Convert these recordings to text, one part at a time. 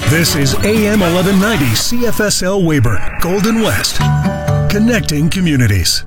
This is AM 1190 CFSL Weyburn, Golden West, connecting communities.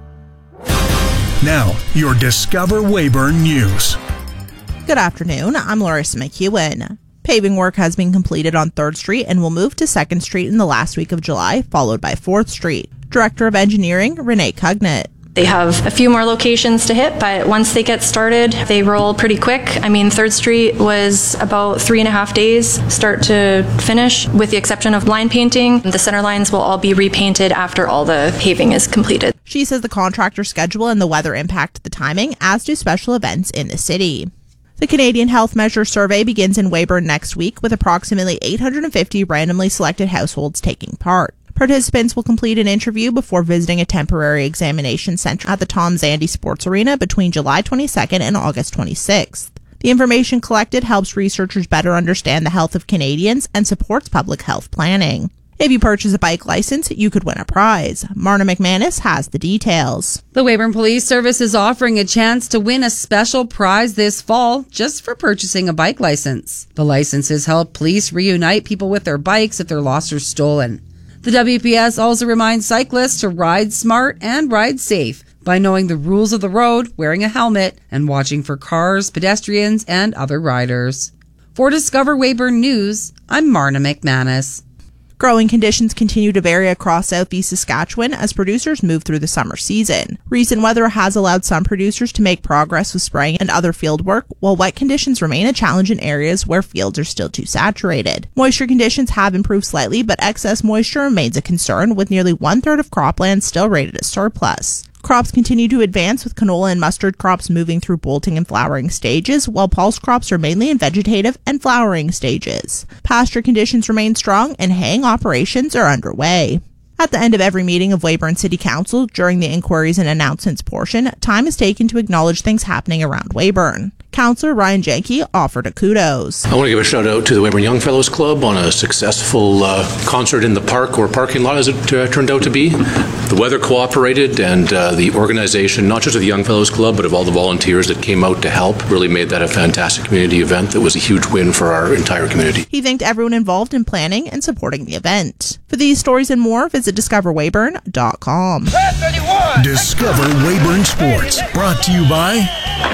Now, your Discover Weyburn News. Good afternoon, I'm Larissa McEwen. Paving work has been completed on 3rd Street and will move to 2nd Street in the last week of July, followed by 4th Street. Director of Engineering, Renee Cugnett. They have a few more locations to hit, but once they get started, they roll pretty quick. 3rd Street was about 3.5 days, start to finish, with the exception of line painting. The center lines will all be repainted after all the paving is completed. She says the contractor's schedule and the weather impact the timing, as do special events in the city. The Canadian Health Measure Survey begins in Weyburn next week, with approximately 850 randomly selected households taking part. Participants will complete an interview before visiting a temporary examination center at the Tom Zandy Sports Arena between July 22nd and August 26th. The information collected helps researchers better understand the health of Canadians and supports public health planning. If you purchase a bike license, you could win a prize. Marna McManus has the details. The Weyburn Police Service is offering a chance to win a special prize this fall just for purchasing a bike license. The licenses help police reunite people with their bikes if they're lost or stolen. The WPS also reminds cyclists to ride smart and ride safe by knowing the rules of the road, wearing a helmet, and watching for cars, pedestrians, and other riders. For Discover Weyburn News, I'm Marna McManus. Growing conditions continue to vary across southeast Saskatchewan as producers move through the summer season. Recent weather has allowed some producers to make progress with spraying and other field work, while wet conditions remain a challenge in areas where fields are still too saturated. Moisture conditions have improved slightly, but excess moisture remains a concern, with nearly 1/3 of cropland still rated as surplus. Crops continue to advance, with canola and mustard crops moving through bolting and flowering stages, while pulse crops are mainly in vegetative and flowering stages. Pasture conditions remain strong and haying operations are underway. At the end of every meeting of Weyburn City Council, during the inquiries and announcements portion, time is taken to acknowledge things happening around Weyburn. Councillor Ryan Janke offered a kudos. I want to give a shout out to the Weyburn Young Fellows Club on a successful concert in the park, or parking lot as it turned out to be. The weather cooperated, and the organization, not just of the Young Fellows Club, but of all the volunteers that came out to help, really made that a fantastic community event that was a huge win for our entire community. He thanked everyone involved in planning and supporting the event. For these stories and more, visit discoverweyburn.com. Discover Weyburn Sports, brought to you by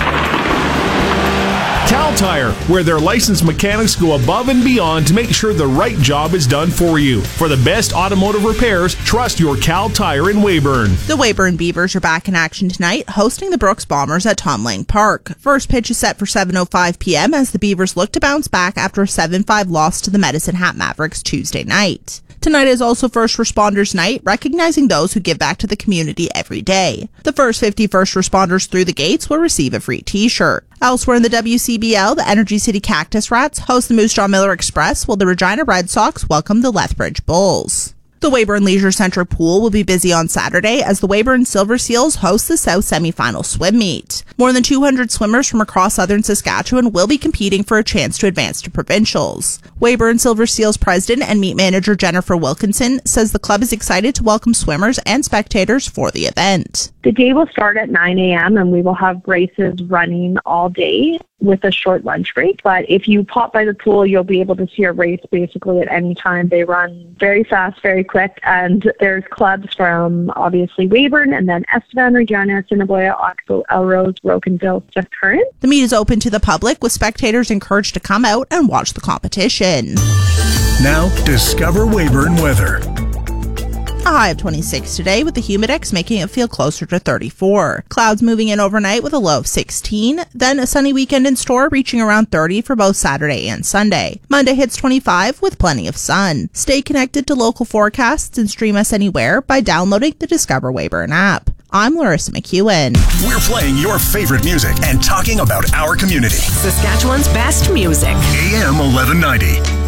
Cal Tire, where their licensed mechanics go above and beyond to make sure the right job is done for you. For the best automotive repairs, trust your Cal Tire in Weyburn. The Weyburn Beavers are back in action tonight, hosting the Brooks Bombers at Tom Lang Park. First pitch is set for 7:05 p.m. as the Beavers look to bounce back after a 7-5 loss to the Medicine Hat Mavericks Tuesday night. Tonight is also First Responders Night, recognizing those who give back to the community every day. The first 50 first responders through the gates will receive a free t-shirt. Elsewhere in the WCBL, the Energy City Cactus Rats host the Moose Jaw Miller Express, while the Regina Red Sox welcome the Lethbridge Bulls. The Weyburn Leisure Centre pool will be busy on Saturday as the Weyburn Silver Seals host the South Semi-Final Swim Meet. More than 200 swimmers from across southern Saskatchewan will be competing for a chance to advance to provincials. Weyburn Silver Seals president and meet manager Jennifer Wilkinson says the club is excited to welcome swimmers and spectators for the event. The day will start at 9 a.m. and we will have races running all day with a short lunch break. But if you pop by the pool, you'll be able to see a race basically at any time. They run very fast, very quick, and there's clubs from obviously Weyburn and then Estevan, Regina, Assiniboia, Oxbow, Elrose, Rocanville, Steph Current. The meet is open to the public, with spectators encouraged to come out and watch the competition. Now, Discover Weyburn weather. A high of 26 today, with the humidex making it feel closer to 34. Clouds moving in overnight with a low of 16. Then a sunny weekend in store, reaching around 30 for both Saturday and Sunday. Monday hits 25 with plenty of sun. Stay connected to local forecasts and stream us anywhere by downloading the Discover Weyburn app. I'm Larissa McEwen. We're playing your favorite music and talking about our community. Saskatchewan's best music. AM 1190.